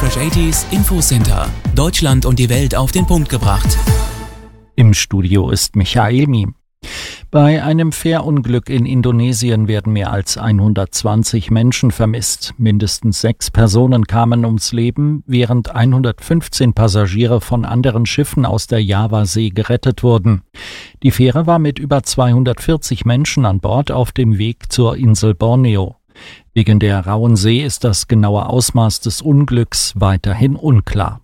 Fresh 80s Infocenter. Deutschland und die Welt auf den Punkt gebracht. Im Studio ist Michael Miem. Bei einem Fährunglück in Indonesien werden mehr als 120 Menschen vermisst. Mindestens 6 Personen kamen ums Leben, während 115 Passagiere von anderen Schiffen aus der Javasee gerettet wurden. Die Fähre war mit über 240 Menschen an Bord auf dem Weg zur Insel Borneo. Wegen der rauen See ist das genaue Ausmaß des Unglücks weiterhin unklar.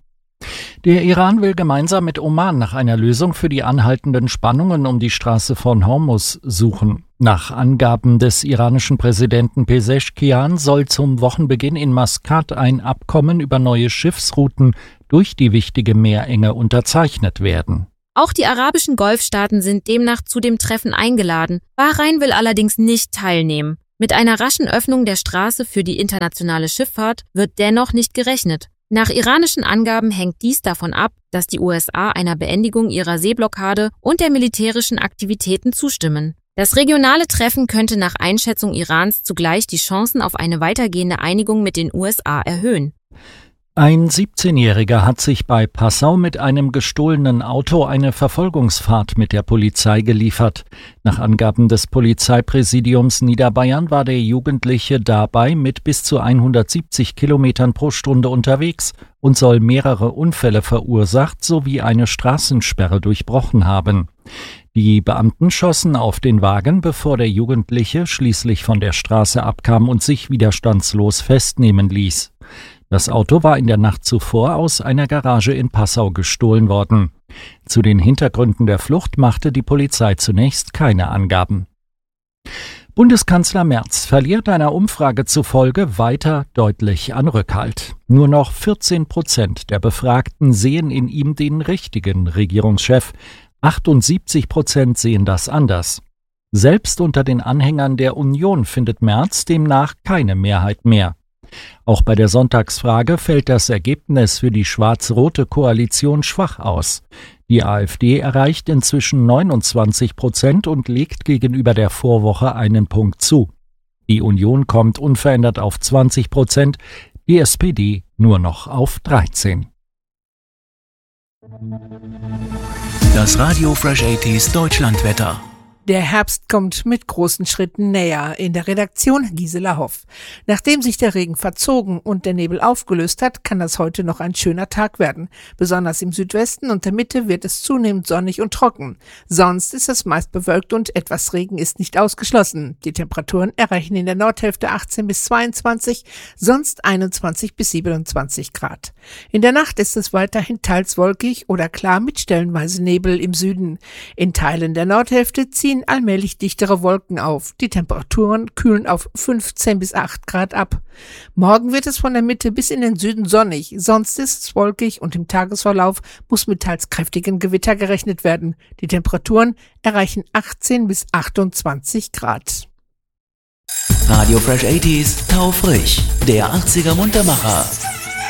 Der Iran will gemeinsam mit Oman nach einer Lösung für die anhaltenden Spannungen um die Straße von Hormuz suchen. Nach Angaben des iranischen Präsidenten Pezeshkian soll zum Wochenbeginn in Maskat ein Abkommen über neue Schiffsrouten durch die wichtige Meerenge unterzeichnet werden. Auch die arabischen Golfstaaten sind demnach zu dem Treffen eingeladen. Bahrain will allerdings nicht teilnehmen. Mit einer raschen Öffnung der Straße für die internationale Schifffahrt wird dennoch nicht gerechnet. Nach iranischen Angaben hängt dies davon ab, dass die USA einer Beendigung ihrer Seeblockade und der militärischen Aktivitäten zustimmen. Das regionale Treffen könnte nach Einschätzung Irans zugleich die Chancen auf eine weitergehende Einigung mit den USA erhöhen. Ein 17-Jähriger hat sich bei Passau mit einem gestohlenen Auto eine Verfolgungsfahrt mit der Polizei geliefert. Nach Angaben des Polizeipräsidiums Niederbayern war der Jugendliche dabei mit bis zu 170 Kilometern pro Stunde unterwegs und soll mehrere Unfälle verursacht sowie eine Straßensperre durchbrochen haben. Die Beamten schossen auf den Wagen, bevor der Jugendliche schließlich von der Straße abkam und sich widerstandslos festnehmen ließ. Das Auto war in der Nacht zuvor aus einer Garage in Passau gestohlen worden. Zu den Hintergründen der Flucht machte die Polizei zunächst keine Angaben. Bundeskanzler Merz verliert einer Umfrage zufolge weiter deutlich an Rückhalt. Nur noch 14% der Befragten sehen in ihm den richtigen Regierungschef. 78% sehen das anders. Selbst unter den Anhängern der Union findet Merz demnach keine Mehrheit mehr. Auch bei der Sonntagsfrage fällt das Ergebnis für die schwarz-rote Koalition schwach aus. Die AfD erreicht inzwischen 29% und legt gegenüber der Vorwoche einen Punkt zu. Die Union kommt unverändert auf 20%, die SPD nur noch auf 13%. Das Radio Fresh 80s Deutschlandwetter. Der Herbst kommt mit großen Schritten näher. In der Redaktion Gisela Hoff. Nachdem sich der Regen verzogen und der Nebel aufgelöst hat, kann das heute noch ein schöner Tag werden. Besonders im Südwesten und der Mitte wird es zunehmend sonnig und trocken. Sonst ist es meist bewölkt und etwas Regen ist nicht ausgeschlossen. Die Temperaturen erreichen in der Nordhälfte 18 bis 22, sonst 21 bis 27 Grad. In der Nacht ist es weiterhin teils wolkig oder klar mit stellenweise Nebel im Süden. In Teilen der Nordhälfte ziehen allmählich dichtere Wolken auf. Die Temperaturen kühlen auf 15 bis 8 Grad ab. Morgen wird es von der Mitte bis in den Süden sonnig, sonst ist es wolkig und im Tagesverlauf muss mit teils kräftigen Gewitter gerechnet werden. Die Temperaturen erreichen 18 bis 28 Grad. Radio Fresh 80s Taufrisch, der 80er Muntermacher.